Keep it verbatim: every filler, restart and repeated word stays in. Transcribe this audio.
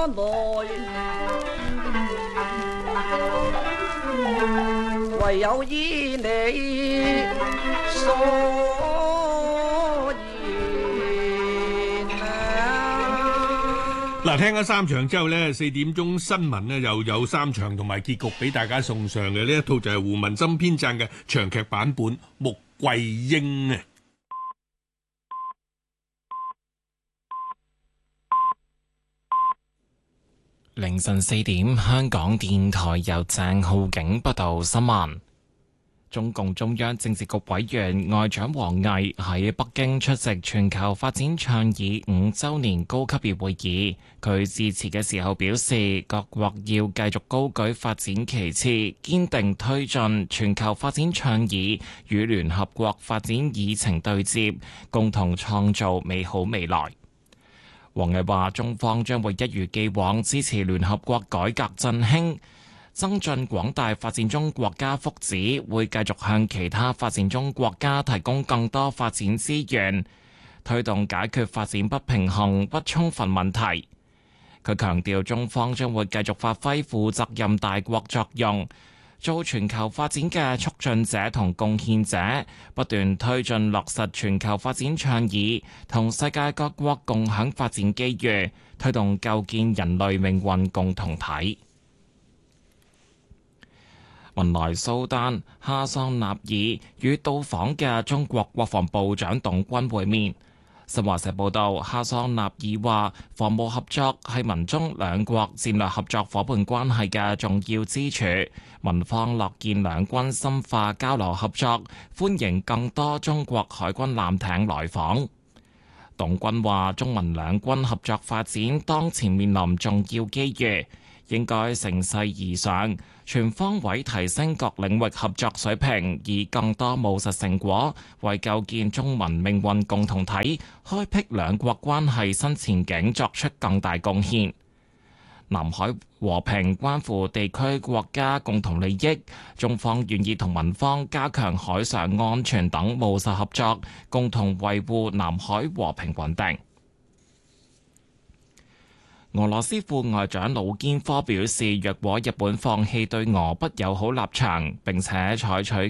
內，唯有依你所言啊！ 嗱，聽咗三場之後呢，四點鐘新聞呢又有三場同埋結局俾大家送上嘅。呢一套就係胡文森編撰嘅長劇版本《穆桂英》啊。 凌晨四點，香港電台由鄭浩景報道新聞。中共中央政治局委員外長王毅喺北京出席全球發展倡議五週年高級別會議。佢致辭嘅時候表示，各國要繼續高舉發展旗幟，堅定推進全球發展倡議與聯合國發展議程對接，共同創造美好未來。王毅話：中方將會一如既往支持聯合國改革振興，增進廣大發展中國家福祉，會繼續向其他發展中國家提供更多發展資源，推動解決發展不平衡不充分問題。佢強調，中方將會繼續發揮負責任大國作用，做全球發展嘅促進者同貢獻者，不斷推進落實全球發展倡議，同世界各國共享發展機遇，推動構建人類命運共同體。文萊蘇丹哈桑納爾與到訪嘅中國國防部長董軍會面。新華社報道，哈桑納爾話，防務合作係民中兩國戰略合作伙伴關係嘅重要支柱，民方樂見兩軍深化交流合作，歡迎更多中國海軍艦艇來訪。董軍話，中民兩軍合作發展當前面臨重要機遇，應該乘勢而上，全方位提升各領域合作水平，以更多務實成果為構建中民命運共同體、開闢兩國關係新前景作出更大貢獻。南海和平關乎地區國家共同利益，中方願意同民方加強海上安全等務實合作，共同維護南海和平穩定。俄羅斯副外長魯堅科表示，若果日本放棄對俄不友好立場，並且採取